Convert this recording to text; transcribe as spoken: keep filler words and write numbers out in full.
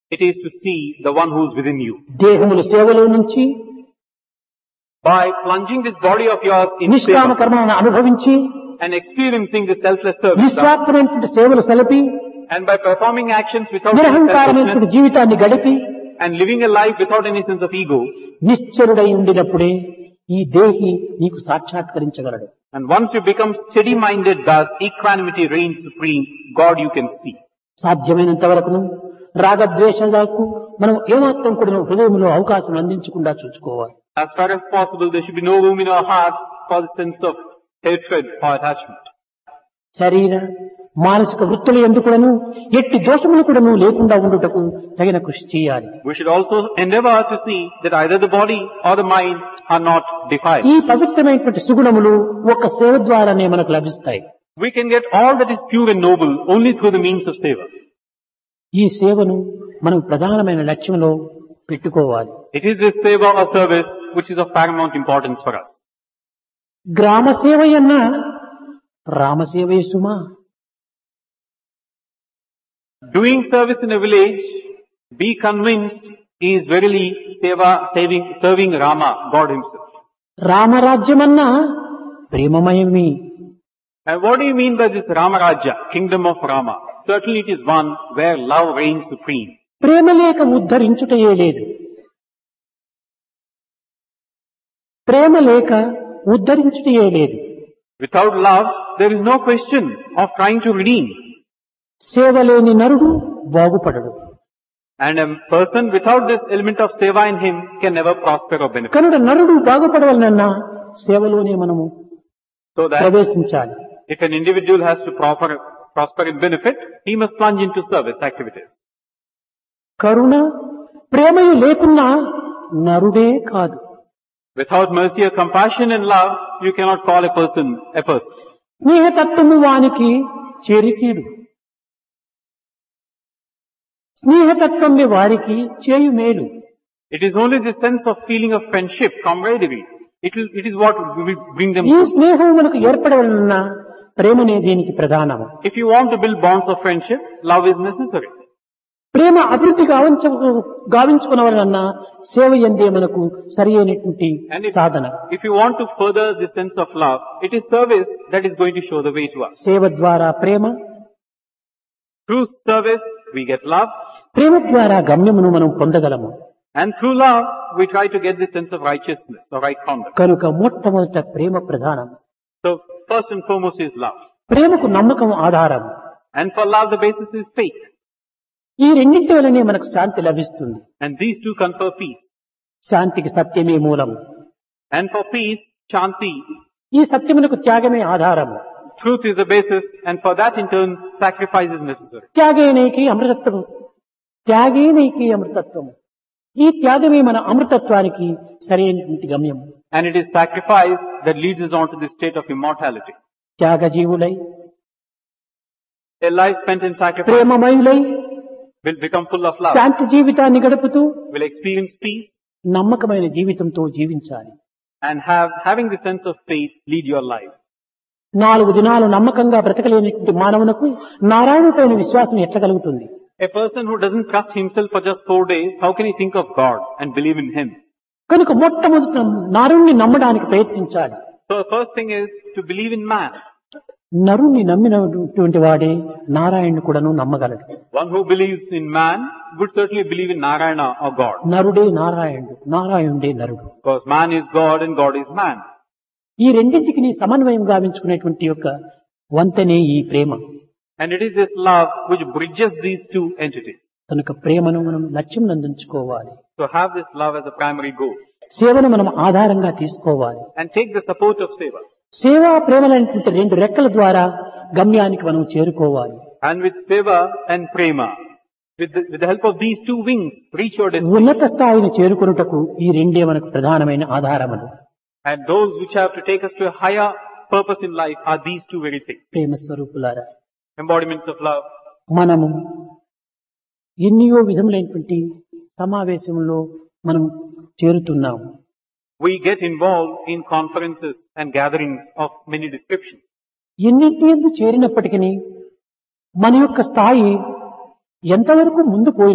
It is to see the one who is within you. దేహముల సేవలో నుంచి By plunging this body of yours in నిష్కామ seva కర్మలను అనుభవించి and experiencing the selfless service, నిస్వార్థమైనటువంటి సేవలు సలిపి and by performing actions without any నిరహంకారమైనటువంటి selfishness జీవితాన్ని గడిపి and living a life without any sense of ego, నిశ్చలుడై ఉండినప్పుడే ఈ దేహి నీకు సాక్షాత్కరించగలడు. and once you become steady-minded, thus equanimity reigns supreme, God you can see. సాధ్యమైనంత వరకును రాగద్వేషాలకు మనం ఏమాత్రం కూడా హృదయంలో అవకాశం అందించకుండా చూసుకోవాలి. As far as possible, there should be no room in our hearts for the sense of hatred or attachment. శరీర మానసిక వృత్తులు ఎందుకును ఎట్టి దోషములు కూడాను లేకుండా ఉండుటకు తగిన కృషి చేయాలి. We should also endeavor to see that either the body or the mind are not defiled. ఈ పవిత్రమైనటువంటి సుగుణములు ఒక సేవ ద్వారానే మనకు లభిస్తాయి. We can get all that is pure and noble only through the means of seva. ఈ సేవను మనం ప్రధానమైన లక్ష్యంలో పెట్టుకోవాలి. It is this seva or service which is of paramount importance for us. గ్రామ సేవయన్న రామసేవే సుమా. Doing service in a village, be convinced, is verily seva, saving, serving Rama, God himself. రామరాజ్యమన్న ప్రేమమయమి. And what do you mean by this Rama Rajya, kingdom of Rama? Certainly it is one where love reigns supreme. ప్రేమ లేక ఉద్ధరించుటయే లేదు. ప్రేమ లేక ఉద్ధరించుటయే లేదు. Without love, there is no question of trying to redeem. సేవ లేని నరుడు బాగుపడడు. And a person without this element of seva in him can never prosper or benefit. కనుక నరుడు బాగుపడవలనన్నా సేవలోనే మనము So that ప్రవేశించాలి. if an individual has to proper, prosper and benefit, he must plunge into service activities. కరుణ ప్రేమయు లేకున్నా నరుడే కాదు. Without mercy or compassion and love, you cannot call a person a person. స్నేహతత్వము వానికి చేరితీడు. స్నేహతత్వమే వారికి చేయు మేలు. It is only the sense of feeling of friendship, camaraderie. It, will, it is what will bring them ఈ to. స్నేహం మనకు ఏర్పడవలన ప్రేమనే దీనికి ప్రధానము. If you want to build bonds of friendship, love is necessary. ప్రేమ అభివృద్ధి గావించ గావించుకునవలన సేవ ఎందే మనకు సరి అయినటువంటి And if, Sadhana. if you want to further the sense of love, it is service that is going to show the way to us. సేవ ద్వారా ప్రేమ, Through service, we get love. ప్రేమ ద్వారా గమ్యమును మనం పొందగలము. And through love, we try to get the sense of righteousness or right conduct. కనుక మొట్టమొదట ప్రేమ ప్రధానం. So, first and foremost is love. ప్రేమకు నమ్మకం ఆధారం. And for love, the basis is faith. ఈ రెండింటి వలనే మనకు శాంతి లభిస్తుంది. And these two confer peace. శాంతికి సత్యమే మూలము. And for peace, Shanti, ఈ సత్యమునకు త్యాగమే ఆధారము. truth is the basis, and for that in turn, sacrifice is necessary. త్యాగేనైకి అమృతత్వము. త్యాగేనైకి అమృతత్వము. ఈ త్యాగమే మన అమృతత్వానికి సరైనటువంటి గమ్యం. And it is sacrifice that leads us on to the state of immortality. త్యాగజీవులై, A life spent in sacrifice ప్రేమమయులై, will become full of love, శాంతి జీవితాన్ని గడుపుతూ will experience peace, నమ్మకమైన జీవితంతో జీవించాలి. and have, having the sense of faith, lead your life. నాలుగు దినాలు నమ్మకంగా బ్రతకలేనటువంటి మానవునకు నారాయణుపైన విశ్వాసం ఎట్లా కలుగుతుంది? A person who doesn't trust himself for just four days, how can he think of God and believe in Him? కనుక మొట్టమొదట నరుణ్ణి నమ్మడానికి ప్రయత్నించాలి. So the first thing is to believe in man. నరుణ్ణి నమ్మినటువంటి వాడే నారాయణుని కూడాను నమ్మగలడు. One who believes in man would certainly believe in Narayana or God. నరుడే నారాయణుడు, నారాయణుడే నరుడు. Because man is God and God is man. ఈ రెండింటికి నీ సమన్వయం గావించుకునేటువంటి యొక్క వంతనే ఈ ప్రేమ. And it is this love which bridges these two entities. కనుక ప్రేమను మనం లక్ష్యం నందించుకోవాలి. So have this love as a primary goal. సేవను మనం ఆధారంగా తీసుకోవాలి. And take the support of seva. సేవా ప్రేమలైనటువంటి రెండు రెక్కల ద్వారా గమ్యానికి మనం చేరుకోవాలి. And with seva and prema, with the, with the help of these two wings, reach your destiny. ఉన్నత స్థాయిని చేరుకొనుటకు ఈ రెండే మనకు ప్రధానమైన ఆధారములు. And those which have to take us to a higher purpose in life are these two very things. ప్రేమ స్వరూపులారా, Embodiments of love. మనము ఎన్నో విధములైనటువంటి సమావేశంలో మనం చేరుతున్నాము. We get involved in conferences and gatherings of many descriptions. ఎన్నింటి యందు చేరినప్పటికీ మన యొక్క స్థాయి ఎంతవరకు ముందు పోయి